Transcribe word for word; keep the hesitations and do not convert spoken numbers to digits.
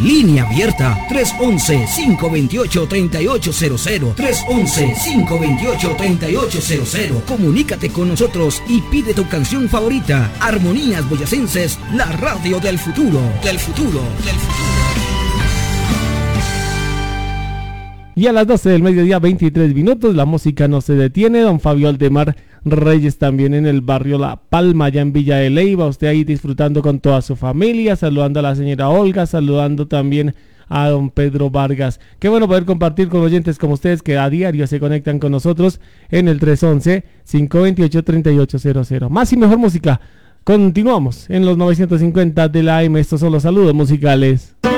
Línea abierta tres once, cinco veintiocho, treinta y ocho cero cero. tres once, cinco veintiocho, treinta y ocho cero cero. Comunícate con nosotros y pide tu canción favorita. Armonías Boyacenses, la radio del futuro, del futuro, del futuro. Y a las doce del mediodía, veintitrés minutos, la música no se detiene. Don Fabio Aldemar Reyes también en el barrio La Palma, allá en Villa de Leyva. Usted ahí disfrutando con toda su familia, saludando a la señora Olga, saludando también a don Pedro Vargas. Qué bueno poder compartir con oyentes como ustedes que a diario se conectan con nosotros en el tres once, cinco veintiocho, treinta y ocho cero cero. Más y mejor música. Continuamos en los novecientos cincuenta de la A M. Estos son los saludos musicales.